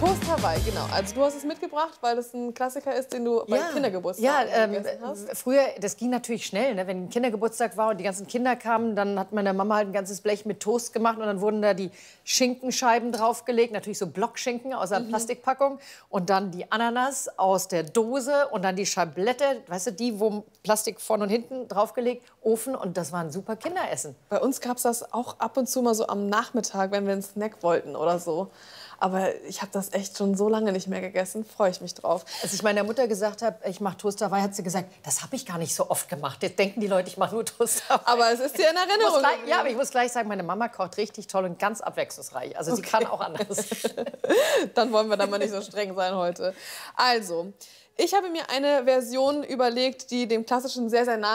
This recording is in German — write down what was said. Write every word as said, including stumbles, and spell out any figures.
Toast Hawaii, genau. Also du hast es mitgebracht, weil das ein Klassiker ist, den du bei Ja, Kindergeburtstagen ja, ähm, gegessen hast. früher, das ging natürlich schnell, ne? Wenn ein Kindergeburtstag war und die ganzen Kinder kamen, dann hat meine Mama halt ein ganzes Blech mit Toast gemacht und dann wurden da die Schinkenscheiben draufgelegt, natürlich so Blockschinken aus einer Mhm. Plastikpackung und dann die Ananas aus der Dose und dann die Schablette, weißt du, die, wo Plastik vorne und hinten draufgelegt, Ofen und das war ein super Kinderessen. Bei uns gab es das auch ab und zu mal so am Nachmittag, wenn wir einen Snack wollten oder so. Aber ich habe das echt schon so lange nicht mehr gegessen, freue ich mich drauf. Als ich meiner Mutter gesagt habe, ich mache Toast Hawaii, hat sie gesagt, das habe ich gar nicht so oft gemacht. Jetzt denken die Leute, ich mache nur Toast Hawaii. Aber es ist dir in Erinnerung. Gleich, ja, aber ich muss gleich sagen, meine Mama kocht richtig toll und ganz abwechslungsreich. Also sie Okay. kann auch anders. Dann wollen wir da mal nicht so streng sein heute. Also, ich habe mir eine Version überlegt, die dem Klassischen sehr, sehr nah